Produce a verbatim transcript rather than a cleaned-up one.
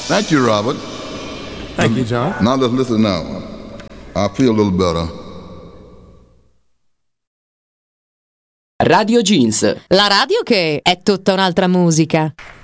Thank you, Robert. Thank you, John. Now let's listen now. I feel a little better. Radio Jeans. La radio che è tutta un'altra musica.